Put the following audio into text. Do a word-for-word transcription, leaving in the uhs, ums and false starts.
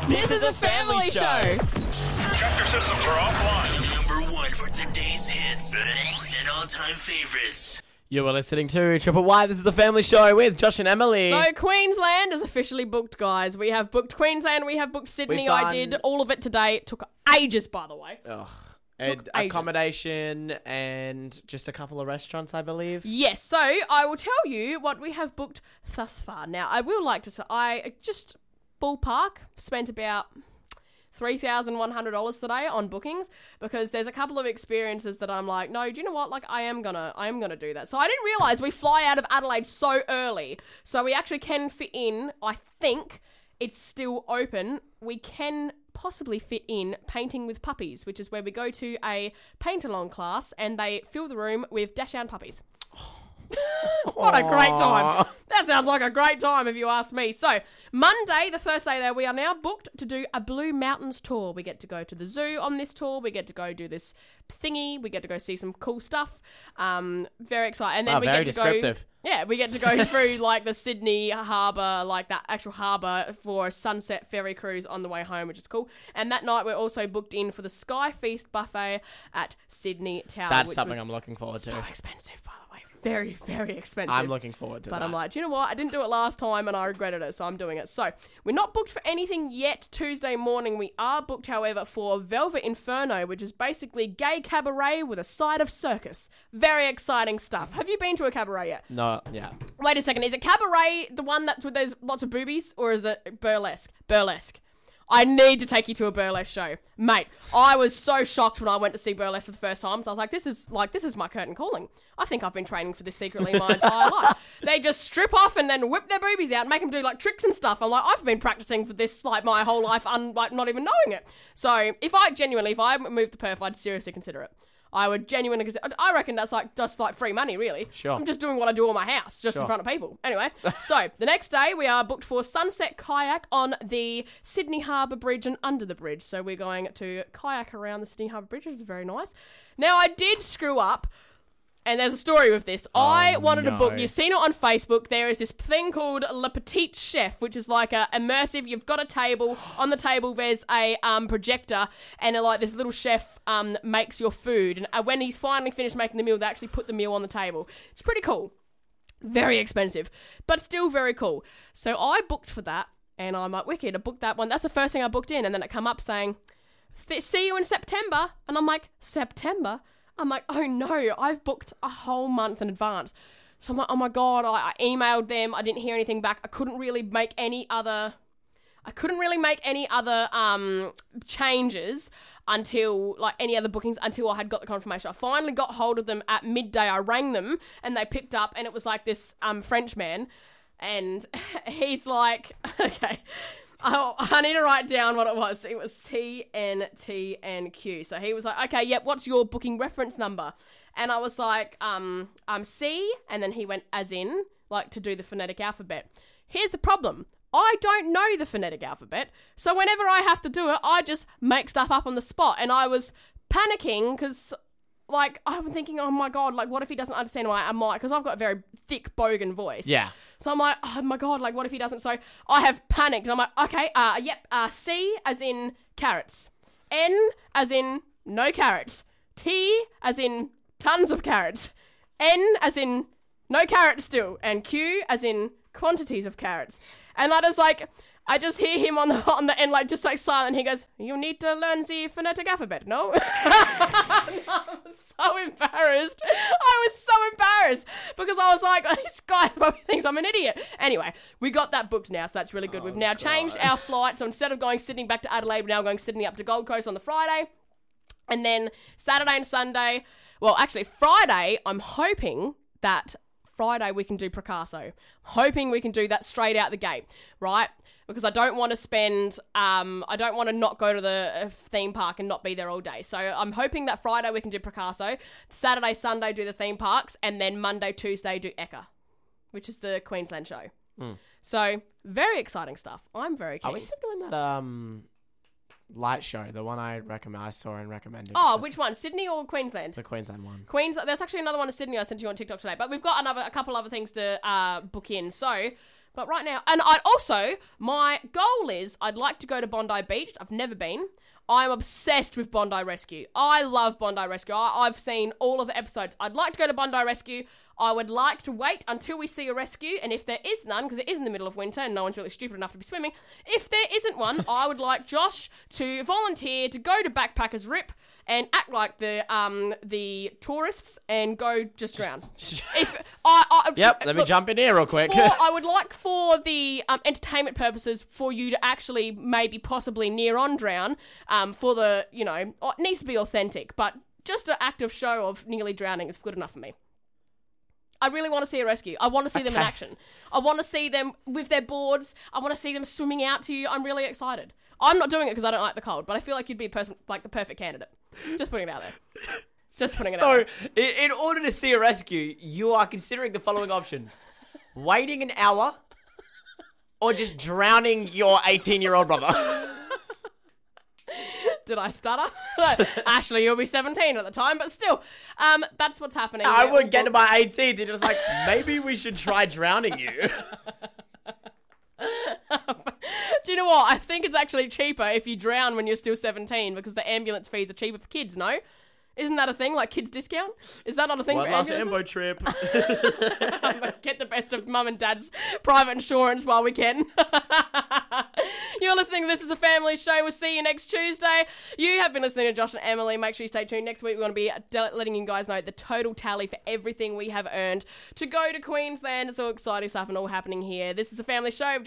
This is a family show. Chapter systems are offline. Number one for today's hits and all-time favorites. You are listening to Triple Y. This is the family show with Josh and Emily. So Queensland is officially booked, guys. We have booked Queensland. We have booked Sydney. We've done- I did all of it today. It took ages, by the way. Ugh. And Took ages. accommodation and just a couple of restaurants, I believe. Yes, so I will tell you what we have booked thus far. Now, I will like to say, I just ballpark spent about three thousand one hundred dollars today on bookings because there's a couple of experiences that I'm like, no, do you know what? Like, I am gonna, I am gonna do that. So I didn't realise we fly out of Adelaide so early. So we actually can fit in, I think it's still open. We can possibly fit in painting with puppies, which is where we go to a paint-along class and they fill the room with Dachshund puppies. What a great time. That sounds like a great time if you ask me. So, Monday, the first day there, we are now booked to do a Blue Mountains tour. We get to go to the zoo on this tour. We get to go do this thingy. We get to go see some cool stuff. Um, very exciting. And then Wow, we very get to descriptive. go... Yeah, we get to go through, like, the Sydney harbour, like, that actual harbour for a sunset ferry cruise on the way home, which is cool. And that night, we're also booked in for the Sky Feast buffet at Sydney Tower, That's which something was I'm looking forward to. so expensive, by the way. Very, very expensive. I'm looking forward to But that. I'm like, do you know what? I didn't do it last time and I regretted it, so I'm doing it. So, we're not booked for anything yet Tuesday morning. We are booked, however, for Velvet Inferno, which is basically gay cabaret with a side of circus. Very exciting stuff. Have you been to a cabaret yet? No, yeah. Wait a second. Is it cabaret the one that's with there's lots of boobies, or is it burlesque? Burlesque. I need to take you to a burlesque show. Mate, I was so shocked when I went to see burlesque for the first time. So I was like, this is like, this is my curtain calling. I think I've been training for this secretly my entire life. They just strip off and then whip their boobies out and make them do like tricks and stuff. I'm like, I've been practicing for this like my whole life, un- like not even knowing it. So if I genuinely, if I moved to Perth, I'd seriously consider it. I would genuinely consider, I reckon that's like just like free money, really. Sure. I'm just doing what I do in my house, just Sure. in front of people. Anyway, so the next day we are booked for sunset kayak on the Sydney Harbour Bridge and under the bridge. So we're going to kayak around the Sydney Harbour Bridge, which is very nice. Now, I did screw up. And there's a story with this. Oh, I wanted no. to book, you've seen it on Facebook, there is this thing called Le Petit Chef, which is like a immersive, you've got a table, on the table there's a um, projector, and uh, like this little chef um, makes your food, and uh, when he's finally finished making the meal, they actually put the meal on the table. It's pretty cool. Very expensive, but still very cool. So I booked for that, and I'm like, wicked, I booked that one. That's the first thing I booked in, and then it come up saying, see you in September, and I'm like, September? I'm like, oh no, I've booked a whole month in advance. So I'm like, oh my God, I, I emailed them. I didn't hear anything back. I couldn't really make any other, I couldn't really make any other um changes until, like any other bookings until I had got the confirmation. I finally got hold of them at midday. I rang them and they picked up and it was like this um French man. And he's like, okay, Oh, I need to write down what it was. It was C N T N Q. So he was like, okay, yep, what's your booking reference number? And I was like, um, um, C, and then he went as in, like to do the phonetic alphabet. Here's the problem. I don't know the phonetic alphabet, so whenever I have to do it, I just make stuff up on the spot. And I was panicking because, like, I'm thinking, oh my God, like, what if he doesn't understand why I'm like, because I've got a very thick bogan voice. Yeah. So I'm like, oh my God, like, what if he doesn't? So I have panicked, and I'm like, okay, uh, yep, uh, C as in carrots, N as in no carrots, T as in tons of carrots, N as in no carrots still, and Q as in quantities of carrots. And I just like, I just hear him on the on the end, like, just like silent. He goes, you need to learn the phonetic alphabet, no? No, I was so embarrassed. I was so embarrassed because I was like, this guy probably thinks I'm an idiot. Anyway, we got that booked now, so that's really good. Oh, We've now God. changed our flight. So instead of going Sydney back to Adelaide, we're now going Sydney up to Gold Coast on the Friday. And then Saturday and Sunday, well, actually Friday, I'm hoping that Friday we can do Picasso. Hoping we can do that straight out the gate, right? Because I don't want to spend, um, I don't want to not go to the uh, theme park and not be there all day. So I'm hoping that Friday we can do Picasso, Saturday, Sunday do the theme parks, and then Monday, Tuesday do Eka, which is the Queensland show. Mm. So very exciting stuff. I'm very keen. Are we still doing that um light show? The one I recommend, I saw and recommended. Oh, So- which one? Sydney or Queensland? the Queensland one. Queens. There's actually another one in Sydney I sent you on TikTok today, but we've got another a couple other things to uh, book in. So But right now, and I'd also, my goal is I'd like to go to Bondi Beach. I've never been. I'm obsessed with Bondi Rescue. I love Bondi Rescue. I, I've seen all of the episodes. I'd like to go to Bondi Rescue. I would like to wait until we see a rescue, and if there is none, because it is in the middle of winter and no one's really stupid enough to be swimming, if there isn't one, I would like Josh to volunteer to go to Backpackers Rip and act like the um the tourists and go just drown. if I, I Yep, let me look, jump in here real quick. For, I would like for the um, entertainment purposes for you to actually maybe possibly near on drown um, for the, you know, it needs to be authentic, but just an act of show of nearly drowning is good enough for me. I really want to see a rescue. I want to see them in Okay. action. I want to see them with their boards. I want to see them swimming out to you. I'm really excited. I'm not doing it because I don't like the cold, but I feel like you'd be a person like the perfect candidate. Just putting it out there. Just putting it out So, there. in, in order to see a rescue, you are considering the following options. Waiting an hour or just drowning your eighteen-year-old brother. Did I stutter? Ashley, you'll be seventeen at the time, but still, um, that's what's happening. I Yeah, would get to we'll- my eighteenth and just like, maybe we should try drowning you. Do you know what? I think it's actually cheaper if you drown when you're still seventeen because the ambulance fees are cheaper for kids, no? Isn't that a thing, like kids discount? Is that not a thing One for last ambulances? Embo trip. Get the best of mum and dad's private insurance while we can. You're listening to This Is a Family Show. We'll see you next Tuesday. You have been listening to Josh and Emily. Make sure you stay tuned. Next week, we're going to be de- letting you guys know the total tally for everything we have earned to go to Queensland. It's all exciting stuff and all happening here. This is a family show.